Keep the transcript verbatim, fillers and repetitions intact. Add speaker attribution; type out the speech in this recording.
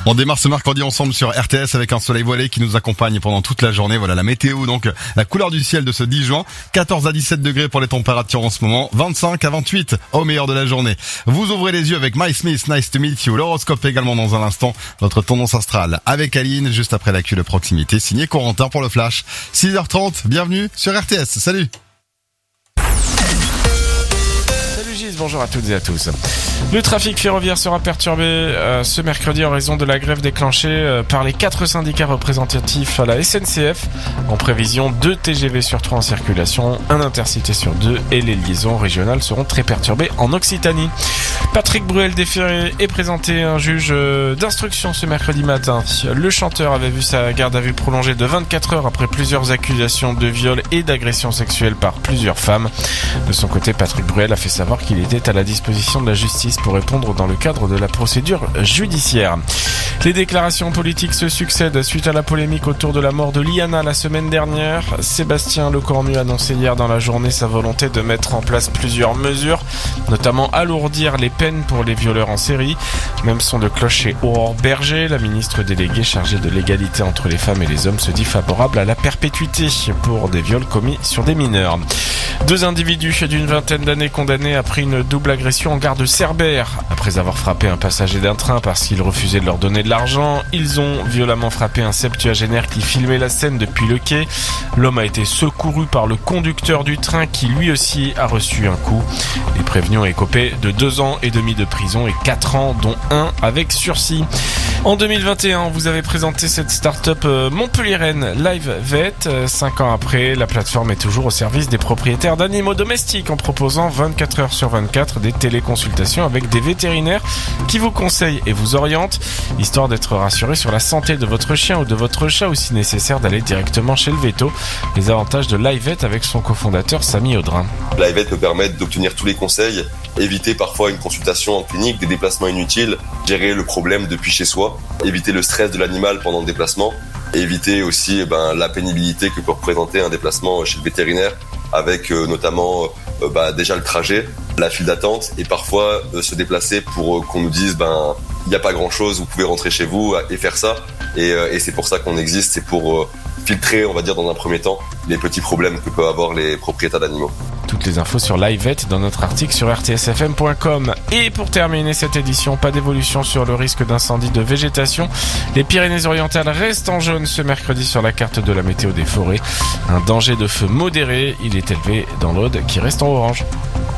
Speaker 1: On démarre ce mercredi ensemble sur R T S avec un soleil voilé qui nous accompagne pendant toute la journée. Voilà la météo, donc la couleur du ciel de ce dix juin. quatorze à dix-sept degrés pour les températures en ce moment. vingt-cinq à vingt-huit au meilleur de la journée. Vous ouvrez les yeux avec My Smith, Nice to Meet You. L'horoscope également dans un instant. Notre tendance astrale avec Aline, juste après l'actu de proximité. Signé Corentin pour le Flash. six heures trente, bienvenue sur R T S. Salut.
Speaker 2: Bonjour à toutes et à tous. Le trafic ferroviaire sera perturbé euh, ce mercredi en raison de la grève déclenchée euh, par les quatre syndicats représentatifs à la S N C F. En prévision, deux T G V sur trois en circulation, un intercité sur deux et les liaisons régionales seront très perturbées en Occitanie. Patrick Bruel déféré est présenté un juge euh, d'instruction ce mercredi matin. Le chanteur avait vu sa garde à vue prolongée de vingt-quatre heures après plusieurs accusations de viol et d'agression sexuelle par plusieurs femmes. De son côté, Patrick Bruel a fait savoir qu'il était à la disposition de la justice pour répondre dans le cadre de la procédure judiciaire. Les déclarations politiques se succèdent suite à la polémique autour de la mort de Liana la semaine dernière. Sébastien Lecornu a annoncé hier dans la journée sa volonté de mettre en place plusieurs mesures, notamment alourdir les peines pour les violeurs en série. Même son de cloche chez Aurore Berger, la ministre déléguée chargée de l'égalité entre les femmes et les hommes se dit favorable à la perpétuité pour des viols commis sur des mineurs. Deux individus d'une vingtaine d'années condamnés après une double agression en gare de Cerbère. Après avoir frappé un passager d'un train parce qu'il refusait de leur donner de l'argent, ils ont violemment frappé un septuagénaire qui filmait la scène depuis le quai. L'homme a été secouru par le conducteur du train qui lui aussi a reçu un coup. Les prévenus ont écopé de deux ans et demi de prison et quatre ans, dont un avec sursis. En deux mille vingt et un, vous avez présenté cette start-up montpelliéraine LiveVet. Cinq ans après, la plateforme est toujours au service des propriétaires d'animaux domestiques en proposant vingt-quatre heures sur vingt-quatre des téléconsultations avec des vétérinaires qui vous conseillent et vous orientent, histoire d'être rassuré sur la santé de votre chien ou de votre chat ou si nécessaire d'aller directement chez le véto. Les avantages de LiveVet avec son cofondateur Samy Audrin.
Speaker 3: LiveVet peut permettre d'obtenir tous les conseils, éviter parfois une consultation en clinique, des déplacements inutiles, gérer le problème depuis chez soi, éviter le stress de l'animal pendant le déplacement et éviter aussi eh ben, la pénibilité que peut représenter un déplacement chez le vétérinaire avec euh, notamment euh, bah, déjà le trajet, la file d'attente et parfois euh, se déplacer pour euh, qu'on nous dise ben il n'y a pas grand chose, vous pouvez rentrer chez vous et faire ça et, euh, et c'est pour ça qu'on existe, c'est pour euh, filtrer on va dire dans un premier temps les petits problèmes que peuvent avoir les propriétaires d'animaux.
Speaker 2: Toutes les infos sur LiveVet dans notre article sur r t s f m point com. Et pour terminer cette édition, pas d'évolution sur le risque d'incendie de végétation. Les Pyrénées-Orientales restent en jaune ce mercredi sur la carte de la météo des forêts. Un danger de feu modéré, il est élevé dans l'Aude qui reste en orange.